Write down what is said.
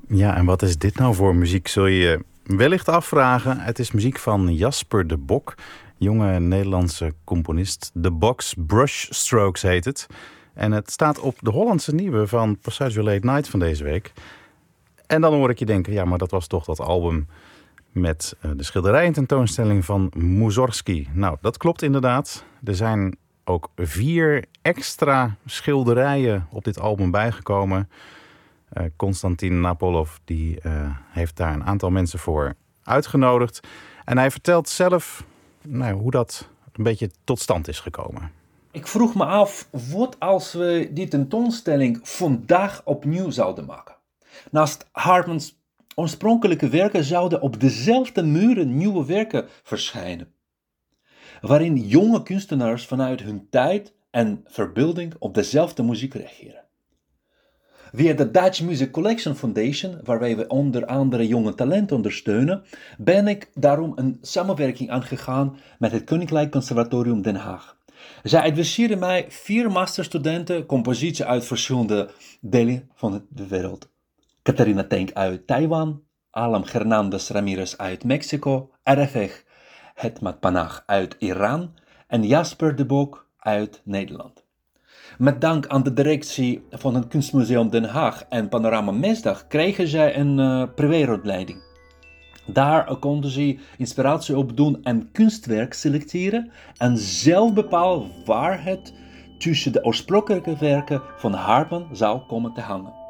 Ja, en wat is dit nou voor muziek, zul je je wellicht afvragen. Het is muziek van Jasper de Bok, jonge Nederlandse componist. The Box Brushstrokes heet het. En het staat op de Hollandse nieuwe van Passage Late Night van deze week. En dan hoor ik je denken, ja, maar dat was toch dat album met de schilderijententoonstelling van Mussorgsky. Nou, dat klopt inderdaad. Er zijn ook 4 extra schilderijen op dit album bijgekomen. Konstantin Napolov die heeft daar een aantal mensen voor uitgenodigd. En hij vertelt zelf hoe dat een beetje tot stand is gekomen. Ik vroeg me af, wat als we die tentoonstelling vandaag opnieuw zouden maken? Naast Hartmans oorspronkelijke werken zouden op dezelfde muren nieuwe werken verschijnen, waarin jonge kunstenaars vanuit hun tijd en verbeelding op dezelfde muziek reageren. Via de Dutch Music Collection Foundation, waarbij we onder andere jonge talenten ondersteunen, ben ik daarom een samenwerking aangegaan met het Koninklijk Conservatorium Den Haag. Zij adviseren mij 4 masterstudenten compositie uit verschillende delen van de wereld. Katarina Tenk uit Taiwan, Alam Hernandez Ramirez uit Mexico, Arefeh Hetmat Panach uit Iran en Jasper de Bok uit Nederland. Met dank aan de directie van het Kunstmuseum Den Haag en Panorama Mesdag kregen zij een privérondleiding. Daar konden ze inspiratie opdoen en kunstwerk selecteren en zelf bepalen waar het tussen de oorspronkelijke werken van Hartman zou komen te hangen.